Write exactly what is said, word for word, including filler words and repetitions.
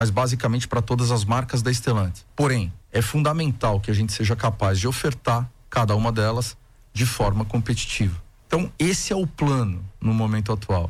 mas basicamente para todas as marcas da Stellantis. Porém, é fundamental que a gente seja capaz de ofertar cada uma delas de forma competitiva. Então, esse é o plano no momento atual.